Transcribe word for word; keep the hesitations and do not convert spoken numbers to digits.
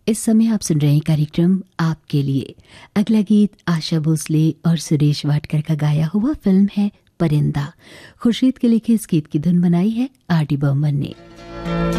इस समय आप सुन रहे हैं कार्यक्रम आपके लिए। अगला गीत आशा भोसले और सुरेश वाडकर का गाया हुआ, फिल्म है परिंदा। खुर्शीद के लिखे इस गीत की धुन बनाई है आर डी बर्मन ने।